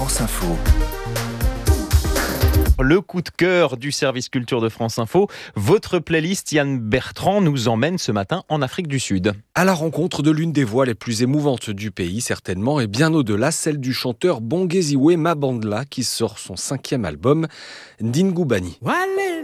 France Info. Le coup de cœur du service culture de France Info, votre playlist Yann Bertrand nous emmène ce matin en Afrique du Sud. À la rencontre de l'une des voix les plus émouvantes du pays, certainement, et bien au-delà, celle du chanteur Bongeziwe Mabandla qui sort son 5e album, Ndingubani. Walele.